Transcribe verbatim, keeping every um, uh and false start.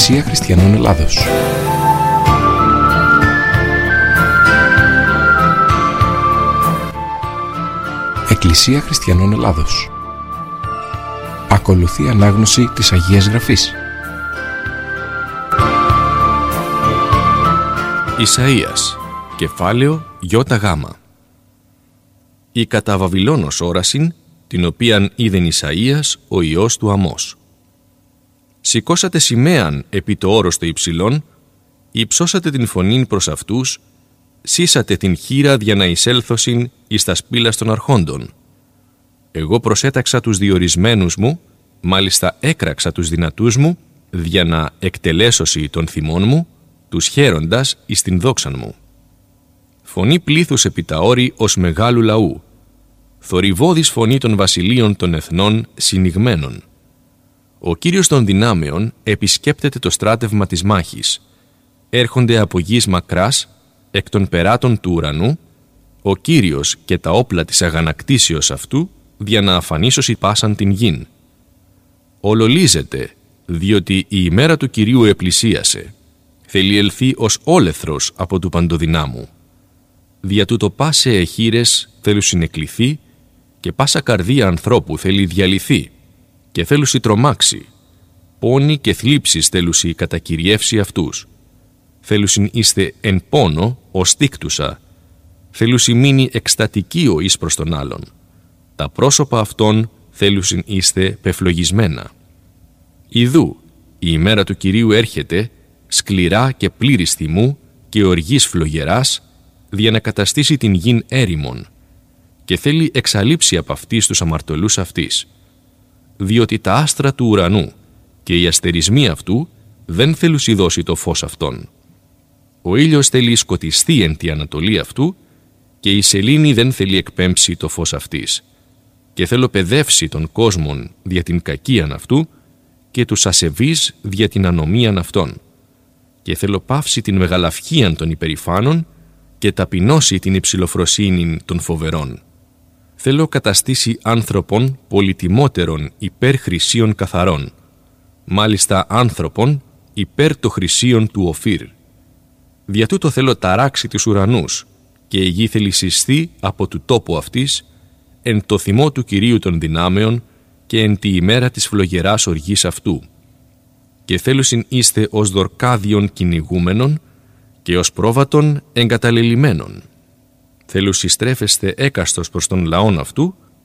Εκκλησία Χριστιανών Ελλάδος. Εκκλησία Χριστιανών Ελλάδος. Ακολουθεί ανάγνωση της Αγίας Γραφής. Ισαΐας, κεφάλαιο Ι-Γ. Η κατά Βαβυλώνος όρασιν, την οποίαν είδεν Ισαΐας ο ιός του Αμώς. Σηκώσατε σημαίαν επί το όρος το υψηλόν, υψώσατε την φωνήν προς αυτούς, σύσατε την χείρα δια να εισέλθωσιν εις τα σπήλας των αρχόντων. Εγώ προσέταξα τους διορισμένους μου, μάλιστα έκραξα τους δυνατούς μου, δια να εκτελέσωση των θυμών μου, τους χαίροντας εις την δόξαν μου. Φωνή πλήθους επί τα όρη ως μεγάλου λαού, θορυβώδης φωνή των βασιλείων των εθνών συνηγμένων. Ο Κύριος των δυνάμεων επισκέπτεται το στράτευμα της μάχης. Έρχονται από γης μακράς, εκ των περάτων του ουρανού, ο Κύριος και τα όπλα της αγανακτήσεως αυτού, δια να αφανίσωση πάσαν την γην. Ολολίζεται, διότι η ημέρα του Κυρίου επλησίασε. Θέλει ελθεί ως όλεθρος από του παντοδυνάμου. Δια τούτο πάσε εχείρες θέλουν συνεκληθεί και πάσα καρδία ανθρώπου θέλει διαλυθεί και θέλουσι τρομάξει. Πόνοι και θλίψεις θέλουσι κατακυριεύσει αυτούς. Θέλουσιν είστε εν πόνο ως τίκτουσα. Θέλουσι μείνει εκστατική ο εις προς τον άλλον. Τα πρόσωπα αυτών θέλουσιν είστε πεφλογισμένα. Ιδού, η ημέρα του Κυρίου έρχεται, σκληρά και πλήρης θυμού και οργής φλογεράς, δια να καταστήσει την γην έρημον, και θέλει εξαλείψει από αυτής τους αμαρτωλούς αυτής. Διότι τα άστρα του ουρανού και οι αστερισμοί αυτού δεν θέλουσι δώσει το φως αυτών. Ο ήλιος θέλει σκοτιστεί εν τη ανατολή αυτού και η σελήνη δεν θέλει εκπέμψει το φως αυτής. Και θέλω παιδεύσει τον κόσμον δια την κακίαν αυτού και τους ασεβείς δια την ανομίαν αυτών. Και θέλω πάυσει την μεγαλαυχίαν των υπερηφάνων και ταπεινώσει την υψηλοφροσύνην των φοβερών. Θέλω καταστήσει άνθρωπον πολυτιμότερων υπέρ χρυσίων καθαρών, μάλιστα άνθρωπον υπέρ το χρυσίων του Οφύρ. Δια τούτο θέλω ταράξει τους ουρανούς και η γη θέλει συστεί από του τόπου αυτής εν το θυμό του Κυρίου των δυνάμεων και εν τη ημέρα της φλογεράς οργής αυτού. Και θέλουσιν είστε ως δορκάδιον κυνηγούμενων και ως πρόβατον εγκαταλελειμμένων. Θέλουσι στρέφεστε έκαστος προς τον λαόν αυτού